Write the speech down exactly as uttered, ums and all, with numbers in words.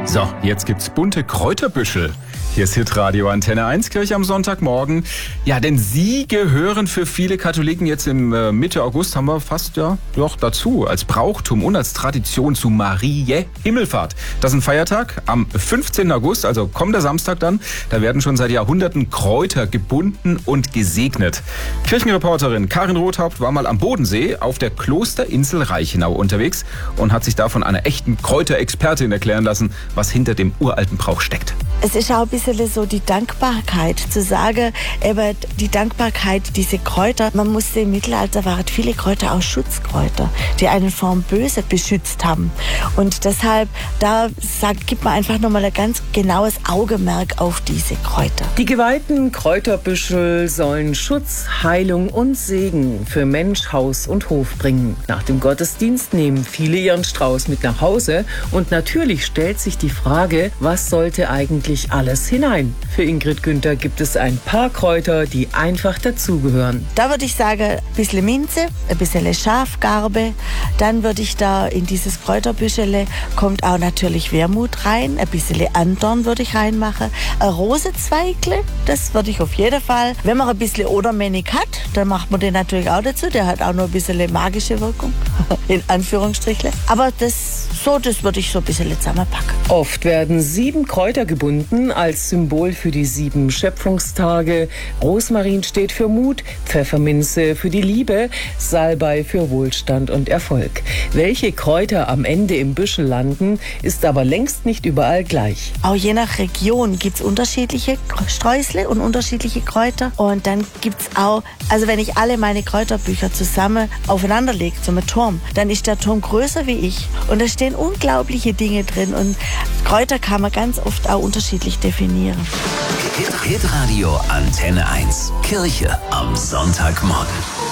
So, jetzt gibt's bunte Kräuterbüschel. Hier ist Hitradio Antenne eins, Kirche am Sonntagmorgen. Ja, denn sie gehören für viele Katholiken jetzt im äh, Mitte August, haben wir fast ja doch dazu, als Brauchtum und als Tradition zu Mariä Himmelfahrt. Das ist ein Feiertag am fünfzehnten August, also kommender Samstag dann. Da werden schon seit Jahrhunderten Kräuter gebunden und gesegnet. Kirchenreporterin Karin Rothaupt war mal am Bodensee auf der Klosterinsel Reichenau unterwegs und hat sich da von einer echten Kräuterexpertin erklären lassen, was hinter dem uralten Brauch steckt. Es ist auch ein bisschen so die Dankbarkeit, zu sagen, eben die Dankbarkeit, diese Kräuter. Man musste im Mittelalter, waren viele Kräuter auch Schutzkräuter, die einen vom Böse beschützt haben. Und deshalb, da sagt, gibt man einfach nochmal ein ganz genaues Augenmerk auf diese Kräuter. Die geweihten Kräuterbüschel sollen Schutz, Heilung und Segen für Mensch, Haus und Hof bringen. Nach dem Gottesdienst nehmen viele ihren Strauß mit nach Hause und natürlich stellt sich die Frage, was sollte eigentlich alles hinein? Für Ingrid Günther gibt es ein paar Kräuter, die einfach dazugehören. Da würde ich sagen, ein bisschen Minze, ein bisschen Schafgarbe. Dann würde ich da in dieses Kräuterbüschel kommt auch natürlich Wermut rein. Ein bisschen Andorn würde ich reinmachen. Ein Rosenzweigle, das würde ich auf jeden Fall. Wenn man ein bisschen Odermänig hat, dann macht man den natürlich auch dazu. Der hat auch noch ein bisschen magische Wirkung, in Anführungsstrichen. Aber das, so, das würde ich so ein bisschen zusammenpacken. Oft werden sieben Kräuter gebunden als Symbol für die sieben Schöpfungstage. Rosmarin steht für Mut, Pfefferminze für die Liebe, Salbei für Wohlstand und Erfolg. Welche Kräuter am Ende im Büschel landen, ist aber längst nicht überall gleich. Auch je nach Region gibt es unterschiedliche Streusel und unterschiedliche Kräuter. Und dann gibt es auch, also wenn ich alle meine Kräuterbücher zusammen aufeinander lege, so einem Turm, dann ist der Turm größer wie ich. Und da stehen unglaubliche Dinge drin. Und Kräuter kann man ganz oft auch unterschiedlich definieren. Hitradio Antenne eins. Kirche am Sonntagmorgen.